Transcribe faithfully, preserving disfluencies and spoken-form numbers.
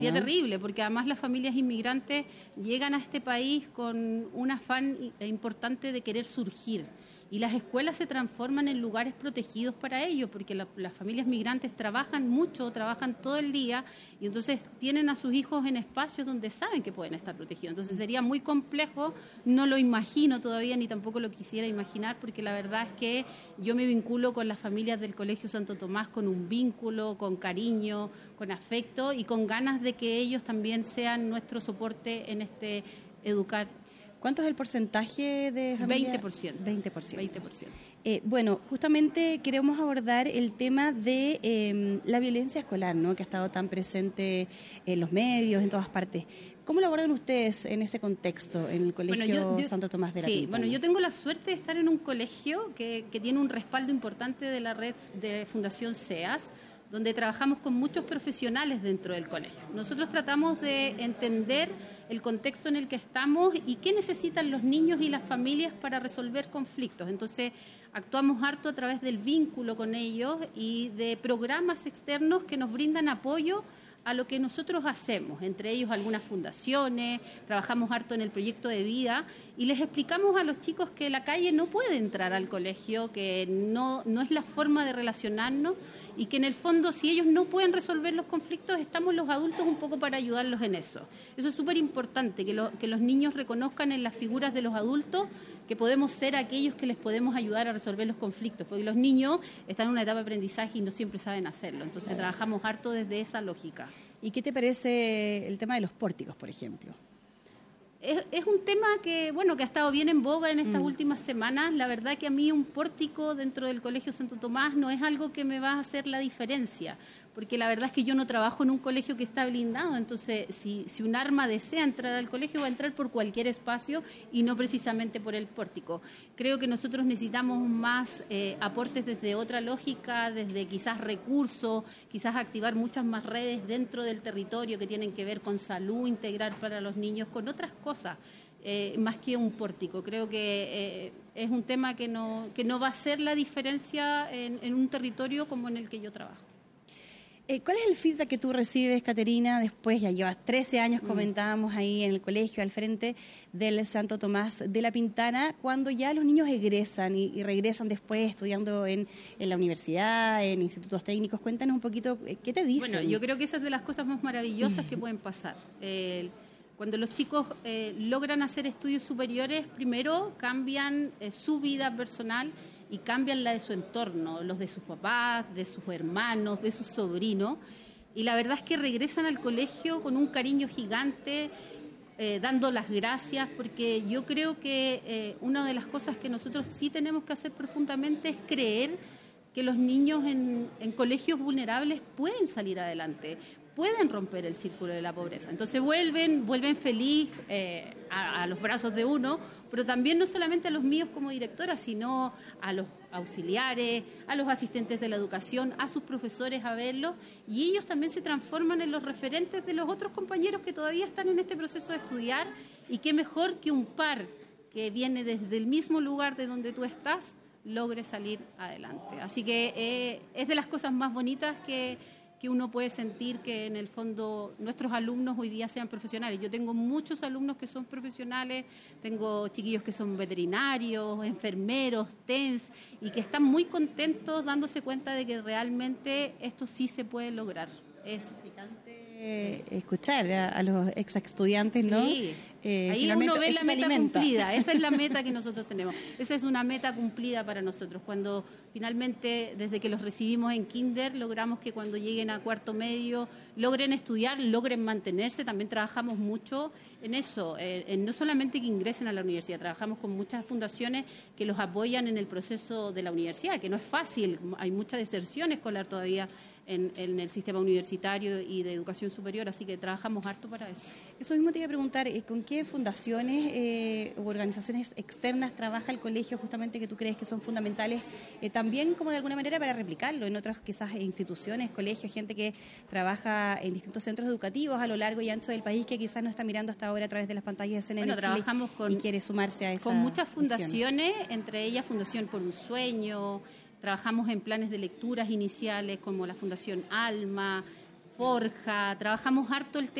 Sería terrible, porque además las familias inmigrantes llegan a este país con un afán importante de querer surgir. Y las escuelas se transforman en lugares protegidos para ellos, porque la, las familias migrantes trabajan mucho, trabajan todo el día, y entonces tienen a sus hijos en espacios donde saben que pueden estar protegidos. Entonces sería muy complejo, no lo imagino todavía, ni tampoco lo quisiera imaginar, porque la verdad es que yo me vinculo con las familias del Colegio Santo Tomás con un vínculo, con cariño, con afecto y con ganas de que ellos también sean nuestro soporte en este educar. ¿Cuánto es el porcentaje de familias? veinte por ciento. veinte por ciento. veinte por ciento. Eh, bueno, justamente queremos abordar el tema de eh, la violencia escolar, ¿no?, que ha estado tan presente en los medios, en todas partes. ¿Cómo lo abordan ustedes en ese contexto, en el Colegio bueno, yo, yo, Santo Tomás de la sí, Pintana? Bueno, yo tengo la suerte de estar en un colegio que, que tiene un respaldo importante de la red de Fundación SEAS, donde trabajamos con muchos profesionales dentro del colegio. Nosotros tratamos de entender el contexto en el que estamos y qué necesitan los niños y las familias para resolver conflictos. Entonces, actuamos harto a través del vínculo con ellos y de programas externos que nos brindan apoyo a lo que nosotros hacemos, entre ellos algunas fundaciones, trabajamos harto en el proyecto de vida y les explicamos a los chicos que la calle no puede entrar al colegio, que no, no es la forma de relacionarnos y que en el fondo si ellos no pueden resolver los conflictos estamos los adultos un poco para ayudarlos en eso. Eso es súper importante, que, lo, que los niños reconozcan en las figuras de los adultos que podemos ser aquellos que les podemos ayudar a resolver los conflictos, porque los niños están en una etapa de aprendizaje y no siempre saben hacerlo, entonces trabajamos harto desde esa lógica. ¿Y qué te parece el tema de los pórticos, por ejemplo? Es, es un tema que, bueno, que ha estado bien en boga en estas mm. últimas semanas. La verdad que a mí un pórtico dentro del Colegio Santo Tomás no es algo que me va a hacer la diferencia, porque la verdad es que yo no trabajo en un colegio que está blindado, entonces si, si un arma desea entrar al colegio va a entrar por cualquier espacio y no precisamente por el pórtico. Creo que nosotros necesitamos más eh, aportes desde otra lógica, desde quizás recursos, quizás activar muchas más redes dentro del territorio que tienen que ver con salud integral para los niños, con otras cosas. Eh, más que un pórtico. Creo que eh, es un tema que no, que no va a hacer la diferencia en, en un territorio como en el que yo trabajo. Eh, ¿Cuál es el feedback que tú recibes, Caterina, después, ya llevas trece años, comentábamos ahí en el colegio, al frente del Santo Tomás de la Pintana, cuando ya los niños egresan y, y regresan después estudiando en, en la universidad, en institutos técnicos? Cuéntanos un poquito, ¿qué te dicen? Bueno, yo creo que esa es de las cosas más maravillosas que pueden pasar. Eh, Cuando los chicos eh, logran hacer estudios superiores, primero cambian eh, su vida personal y cambian la de su entorno, los de sus papás, de sus hermanos, de sus sobrinos. Y la verdad es que regresan al colegio con un cariño gigante, eh, dando las gracias, porque yo creo que eh, una de las cosas que nosotros sí tenemos que hacer profundamente es creer que los niños en, en colegios vulnerables pueden salir adelante, pueden romper el círculo de la pobreza. Entonces vuelven, vuelven feliz eh, a, a los brazos de uno, pero también no solamente a los míos como directora, sino a los auxiliares, a los asistentes de la educación, a sus profesores a verlos, y ellos también se transforman en los referentes de los otros compañeros que todavía están en este proceso de estudiar, y qué mejor que un par que viene desde el mismo lugar de donde tú estás, logre salir adelante. Así que eh, es de las cosas más bonitas que, que uno puede sentir, que en el fondo nuestros alumnos hoy día sean profesionales. Yo tengo muchos alumnos que son profesionales, tengo chiquillos que son veterinarios, enfermeros, T E N S, y que están muy contentos dándose cuenta de que realmente esto sí se puede lograr. Es significante escuchar a, a los ex estudiantes, ¿no? Sí, eh, ahí uno ve la meta alimenta. cumplida, esa es la meta que nosotros tenemos, esa es una meta cumplida para nosotros, cuando finalmente desde que los recibimos en kinder logramos que cuando lleguen a cuarto medio logren estudiar, logren mantenerse. También trabajamos mucho en eso, eh, en no solamente que ingresen a la universidad, trabajamos con muchas fundaciones que los apoyan en el proceso de la universidad, que no es fácil, hay mucha deserción escolar todavía En, en el sistema universitario y de educación superior, así que trabajamos harto para eso. Eso mismo te iba a preguntar, ¿con qué fundaciones eh, u organizaciones externas trabaja el colegio justamente que tú crees que son fundamentales, eh, también como de alguna manera para replicarlo en otras quizás instituciones, colegios, gente que trabaja en distintos centros educativos a lo largo y ancho del país que quizás no está mirando hasta ahora a través de las pantallas de C N N bueno, trabajamos con, y quiere sumarse a esa con muchas fundaciones, misión? Entre ellas Fundación por un Sueño. Trabajamos en planes de lecturas iniciales como la Fundación Alma, forja, trabajamos harto el tema